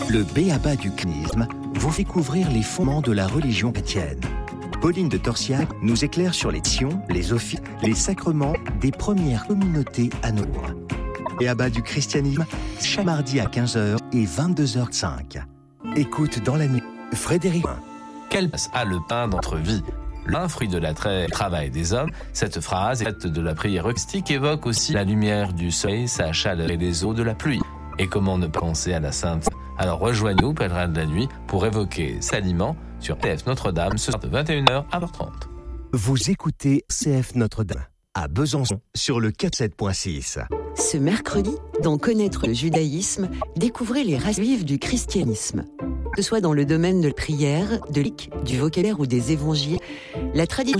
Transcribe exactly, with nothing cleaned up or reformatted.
Le b.a.-ba du christianisme vous fait découvrir les fondements de la religion chrétienne. Pauline de Torsiac nous éclaire sur les tions, les offices, les sacrements des premières communautés à nos jours. B.a.-ba du christianisme, chaque mardi à quinze heures et vingt-deux heures cinq. Écoute dans la nuit, Frédéric. Quelle place a le pain dans notre vie? L'un, fruit de la traite et travail des hommes. Cette phrase, faite de la prière eucharistique, évoque aussi la lumière du soleil, sa chaleur et les eaux de la pluie. Et comment ne pas penser à la Sainte? Alors rejoignez-nous, pèlerins de la nuit, pour évoquer cet aliment sur C F Notre-Dame ce soir de vingt et une heures à vingt heures trente. Vous écoutez C F Notre-Dame à Besançon sur le quatre-vingt-sept point six. Ce mercredi, dans Connaître le judaïsme, découvrez les races vives du christianisme. Que ce soit dans le domaine de la prière, de l'éc, du vocabulaire ou des évangiles, la tradition